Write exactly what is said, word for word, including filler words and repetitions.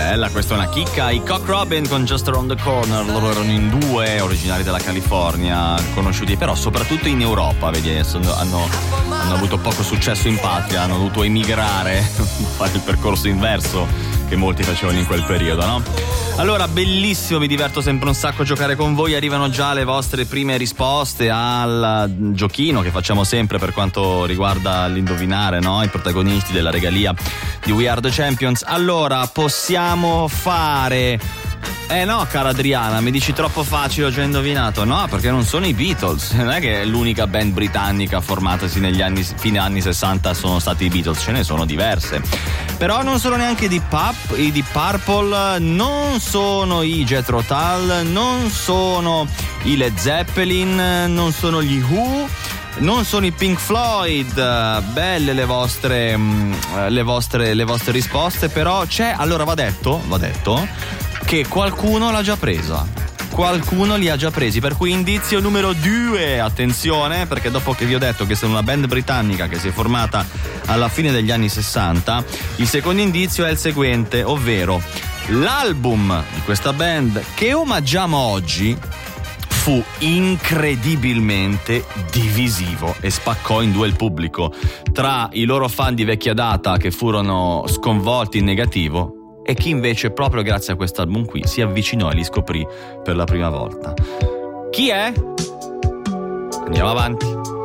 bella, questa è una chicca. I Cock Robin con Just Around the Corner, loro erano in due, originari della California, conosciuti però soprattutto in Europa, vedi, hanno, hanno, hanno avuto poco successo in patria, hanno dovuto emigrare, fare il percorso inverso che molti facevano in quel periodo, no? Allora, bellissimo, mi diverto sempre un sacco a giocare con voi. Arrivano già le vostre prime risposte al giochino che facciamo sempre per quanto riguarda l'indovinare, no? I protagonisti della regalia di We Are The Champions. Allora, possiamo fare... Eh no, cara Adriana, mi dici troppo facile, ho già indovinato. No, perché non sono i Beatles. Non è che l'unica band britannica formatasi negli anni, fine anni sessanta sono stati i Beatles, ce ne sono diverse. Però non sono neanche i Deep, Pap, i Deep Purple, non sono i Jethro Tull, non sono i Led Zeppelin, non sono gli Who, non sono i Pink Floyd. Belle le vostre, le vostre, le vostre risposte, però c'è, allora va detto, va detto che qualcuno l'ha già presa, qualcuno li ha già presi, per cui indizio numero due, attenzione, perché dopo che vi ho detto che sono una band britannica che si è formata alla fine degli anni sessanta, il secondo indizio è il seguente, ovvero l'album di questa band che omaggiamo oggi fu incredibilmente divisivo e spaccò in due il pubblico, tra i loro fan di vecchia data che furono sconvolti in negativo e chi invece proprio grazie a quest'album qui si avvicinò e li scoprì per la prima volta. Chi è? Andiamo avanti.